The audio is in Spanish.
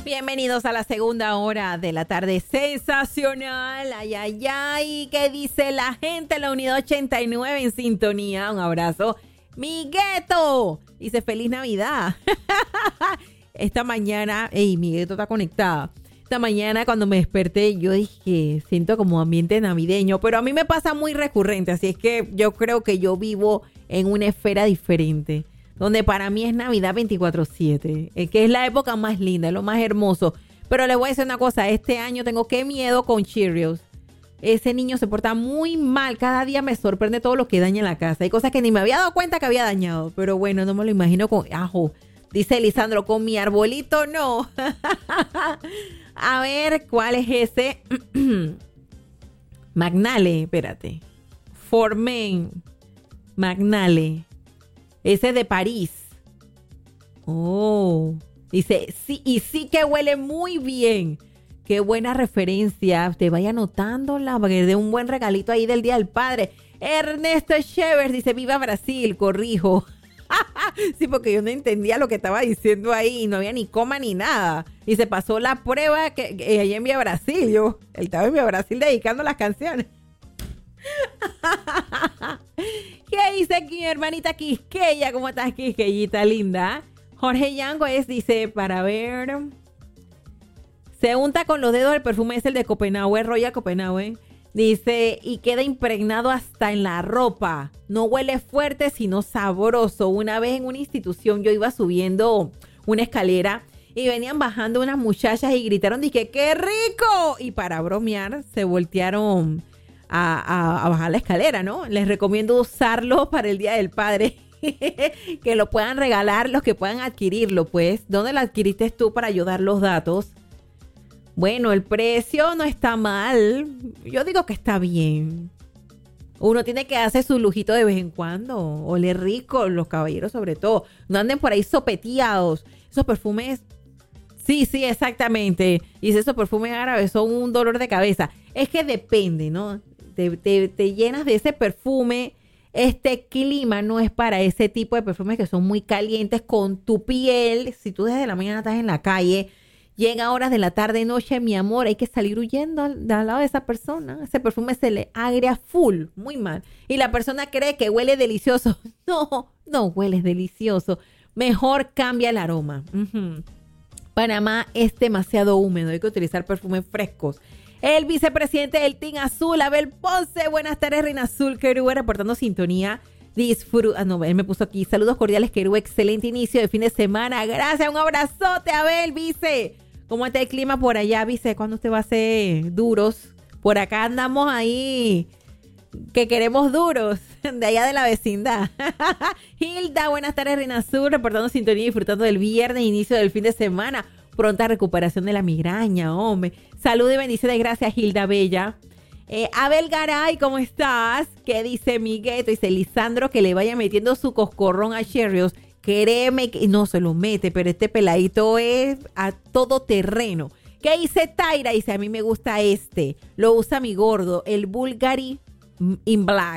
Bienvenidos a la segunda hora de la tarde sensacional. Ay, ay, ay, ¿qué dice la gente? La unidad 89 en sintonía. Un abrazo. Mi gueto dice feliz Navidad. Esta mañana, mi gueto está conectada. Esta mañana cuando me desperté yo dije, siento como ambiente navideño, pero a mí me pasa muy recurrente, así es que yo creo que yo vivo en una esfera diferente, donde para mí es Navidad 24/7, que es la época más linda, es lo más hermoso. Pero les voy a decir una cosa, este año tengo qué miedo con Cheerios. Ese niño se porta muy mal, cada día me sorprende todo lo que daña en la casa. Hay cosas que ni me había dado cuenta que había dañado, pero bueno, no me lo imagino con ajo. Dice Lisandro, con mi arbolito no. A ver, ¿cuál es ese? Magnale, espérate. Formen. Magnale. Ese de París. Oh. Dice, sí, y sí que huele muy bien. Qué buena referencia. Te vaya anotándola para que dé un buen regalito ahí del Día del Padre. Ernesto Chevers dice, viva Brasil, corrijo. Sí, porque yo no entendía lo que estaba diciendo ahí y no había ni coma ni nada. Y se pasó la prueba que allá en Vía Brasil. Él estaba en Vía Brasil dedicando las canciones. ¿Qué dice aquí mi hermanita Quisqueya? ¿Cómo estás, Quisqueyita linda? Jorge Yango dice, para ver... Se unta con los dedos el perfume, es el de Copenhague, Royal Copenhague. Dice, y queda impregnado hasta en la ropa. No huele fuerte, sino sabroso. Una vez en una institución yo iba subiendo una escalera y venían bajando unas muchachas y gritaron, dije, ¡qué rico! Y para bromear se voltearon a bajar la escalera, ¿no? Les recomiendo usarlo para el Día del Padre. Que lo puedan regalar, los que puedan adquirirlo, pues. ¿Dónde lo adquiriste tú para ayudar los datos? Bueno, el precio no está mal. Yo digo que está bien. Uno tiene que hacer su lujito de vez en cuando. Ole rico, los caballeros sobre todo. No anden por ahí sopeteados. Esos perfumes... Sí, exactamente. Y esos perfumes árabes son un dolor de cabeza. Es que depende, ¿no? Te llenas de ese perfume. Este clima no es para ese tipo de perfumes que son muy calientes con tu piel. Si tú desde la mañana estás en la calle... Llega horas de la tarde, noche, mi amor, hay que salir huyendo al lado de esa persona. Ese perfume se le agria full, muy mal. Y la persona cree que huele delicioso. No hueles delicioso. Mejor cambia el aroma. Panamá es demasiado húmedo, hay que utilizar perfumes frescos. El vicepresidente del Team Azul, Abel Ponce. Buenas tardes, Reina Azul, Querube, reportando sintonía. Él me puso aquí, saludos cordiales, Querube, excelente inicio de fin de semana. Gracias, un abrazote, Abel, vice. ¿Cómo está el clima por allá, vice? ¿Cuándo usted va a ser duros? Por acá andamos ahí, que queremos duros, de allá de la vecindad. Hilda, buenas tardes, Reina Azul, reportando sintonía y disfrutando del viernes, inicio del fin de semana. Pronta recuperación de la migraña, hombre. Salud y bendiciones, gracias, Hilda Bella. Abel Garay, ¿cómo estás? ¿Qué dice Miguel? Dice Lisandro que le vaya metiendo su coscorrón a Cheerios. Créeme que no se lo mete, pero este peladito es a todo terreno. ¿Qué dice Taira? Dice, a mí me gusta este. Lo usa mi gordo, el Bulgari in Black.